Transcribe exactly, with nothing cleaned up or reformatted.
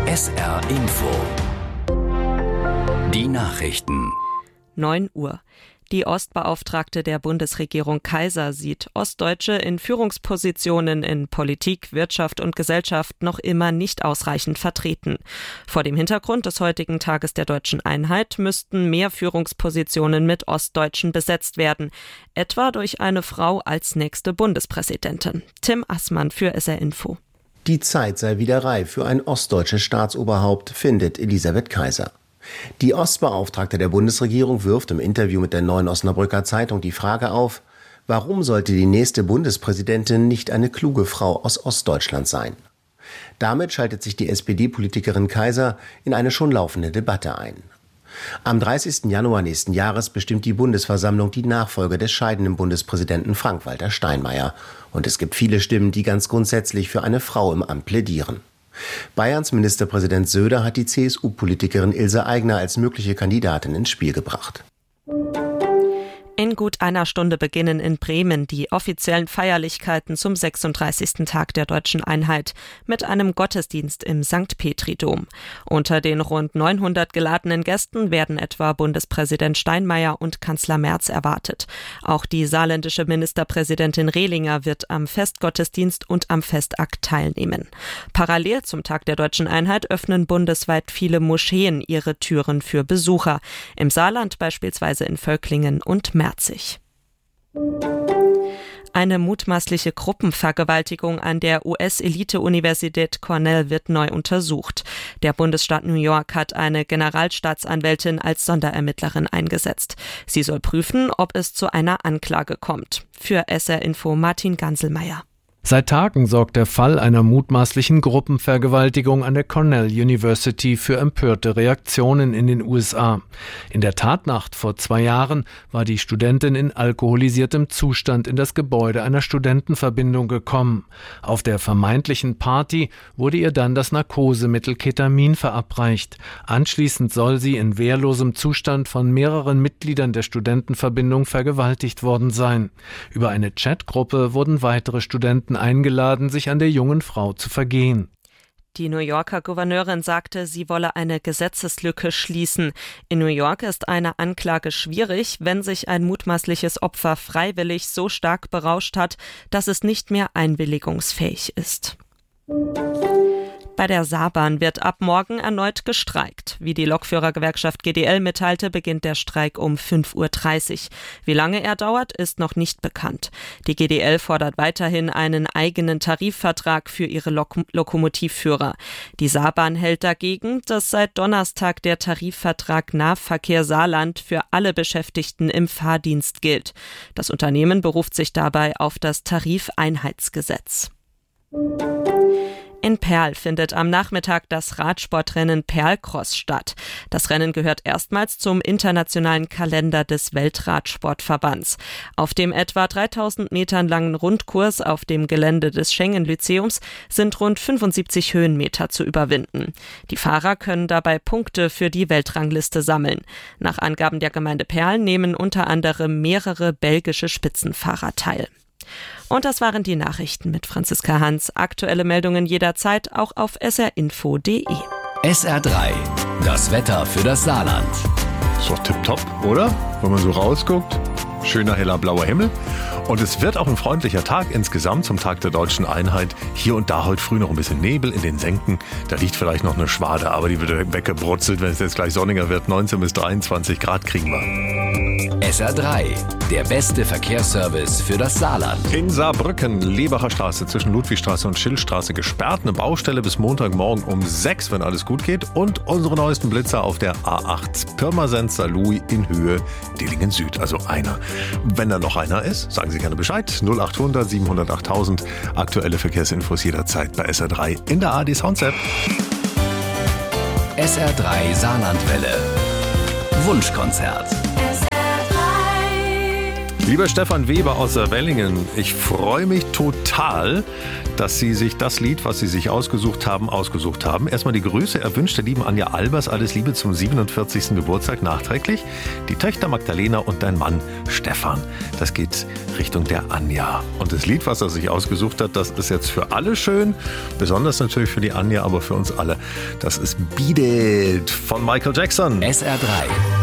S R Info. Die Nachrichten. neun Uhr. Die Ostbeauftragte der Bundesregierung Kaiser sieht Ostdeutsche in Führungspositionen in Politik, Wirtschaft und Gesellschaft noch immer nicht ausreichend vertreten. Vor dem Hintergrund des heutigen Tages der Deutschen Einheit müssten mehr Führungspositionen mit Ostdeutschen besetzt werden, etwa durch eine Frau als nächste Bundespräsidentin. Tim Assmann für S R Info. Die Zeit sei wieder reif für ein ostdeutsches Staatsoberhaupt, findet Elisabeth Kaiser. Die Ostbeauftragte der Bundesregierung wirft im Interview mit der Neuen Osnabrücker Zeitung die Frage auf, warum sollte die nächste Bundespräsidentin nicht eine kluge Frau aus Ostdeutschland sein? Damit schaltet sich die S P D-Politikerin Kaiser in eine schon laufende Debatte ein. Am dreißigsten Januar nächsten Jahres bestimmt die Bundesversammlung die Nachfolge des scheidenden Bundespräsidenten Frank-Walter Steinmeier. Und es gibt viele Stimmen, die ganz grundsätzlich für eine Frau im Amt plädieren. Bayerns Ministerpräsident Söder hat die C S U-Politikerin Ilse Aigner als mögliche Kandidatin ins Spiel gebracht. In gut einer Stunde beginnen in Bremen die offiziellen Feierlichkeiten zum sechsunddreißigsten Tag der Deutschen Einheit mit einem Gottesdienst im Sankt Petri-Dom. Unter den rund neunhundert geladenen Gästen werden etwa Bundespräsident Steinmeier und Kanzler Merz erwartet. Auch die saarländische Ministerpräsidentin Rehlinger wird am Festgottesdienst und am Festakt teilnehmen. Parallel zum Tag der Deutschen Einheit öffnen bundesweit viele Moscheen ihre Türen für Besucher. Im Saarland beispielsweise in Völklingen und Merzig. Eine mutmaßliche Gruppenvergewaltigung an der U S-Elite-Universität Cornell wird neu untersucht. Der Bundesstaat New York hat eine Generalstaatsanwältin als Sonderermittlerin eingesetzt. Sie soll prüfen, ob es zu einer Anklage kommt. Für S R Info Martin Ganselmeier. Seit Tagen sorgt der Fall einer mutmaßlichen Gruppenvergewaltigung an der Cornell University für empörte Reaktionen in den U S A. In der Tatnacht vor zwei Jahren war die Studentin in alkoholisiertem Zustand in das Gebäude einer Studentenverbindung gekommen. Auf der vermeintlichen Party wurde ihr dann das Narkosemittel Ketamin verabreicht. Anschließend soll sie in wehrlosem Zustand von mehreren Mitgliedern der Studentenverbindung vergewaltigt worden sein. Über eine Chatgruppe wurden weitere Studenten eingeladen, sich an der jungen Frau zu vergehen. Die New Yorker Gouverneurin sagte, sie wolle eine Gesetzeslücke schließen. In New York ist eine Anklage schwierig, wenn sich ein mutmaßliches Opfer freiwillig so stark berauscht hat, dass es nicht mehr einwilligungsfähig ist. Bei der Saarbahn wird ab morgen erneut gestreikt. Wie die Lokführergewerkschaft G D L mitteilte, beginnt der Streik um fünf Uhr dreißig. Wie lange er dauert, ist noch nicht bekannt. Die G D L fordert weiterhin einen eigenen Tarifvertrag für ihre Lok- Lokomotivführer. Die Saarbahn hält dagegen, dass seit Donnerstag der Tarifvertrag Nahverkehr Saarland für alle Beschäftigten im Fahrdienst gilt. Das Unternehmen beruft sich dabei auf das Tarifeinheitsgesetz. In Perl findet am Nachmittag das Radsportrennen Perlcross statt. Das Rennen gehört erstmals zum internationalen Kalender des Weltradsportverbands. Auf dem etwa dreitausend Metern langen Rundkurs auf dem Gelände des Schengen-Lyzeums sind rund fünfundsiebzig Höhenmeter zu überwinden. Die Fahrer können dabei Punkte für die Weltrangliste sammeln. Nach Angaben der Gemeinde Perl nehmen unter anderem mehrere belgische Spitzenfahrer teil. Und das waren die Nachrichten mit Franziska Hans. Aktuelle Meldungen jederzeit auch auf s r info punkt d e. S R drei, das Wetter für das Saarland. Ist doch tipptopp, oder? Wenn man so rausguckt. Schöner, heller, blauer Himmel. Und es wird auch ein freundlicher Tag insgesamt zum Tag der Deutschen Einheit. Hier und da heute früh noch ein bisschen Nebel in den Senken. Da liegt vielleicht noch eine Schwade, aber die wird weggebrutzelt, wenn es jetzt gleich sonniger wird. neunzehn bis dreiundzwanzig Grad kriegen wir. S R drei, der beste Verkehrsservice für das Saarland. In Saarbrücken, Lebacher Straße zwischen Ludwigstraße und Schillstraße gesperrt. Eine Baustelle bis Montagmorgen um sechs, wenn alles gut geht. Und unsere neuesten Blitzer auf der A acht Pirmasens-Saarlouis in Höhe Dillingen Süd. Also einer. Wenn da noch einer ist, sagen Sie gerne Bescheid. null achthundert siebenhundert achttausend. Aktuelle Verkehrsinfos jederzeit bei S R drei in der A D Sounds App. S R drei Saarlandwelle. Wunschkonzert. S R drei Lieber Stefan Weber aus Sellingen, ich freue mich total, dass Sie sich das Lied, was Sie sich ausgesucht haben, ausgesucht haben. Erstmal die Grüße erwünscht der lieben Anja Albers. Alles Liebe zum siebenundvierzigsten Geburtstag nachträglich. Die Töchter Magdalena und dein Mann Stefan. Das geht Richtung der Anja. Und das Lied, was er sich ausgesucht hat, das ist jetzt für alle schön. Besonders natürlich für die Anja, aber für uns alle. Das ist Beat It von Michael Jackson. S R drei.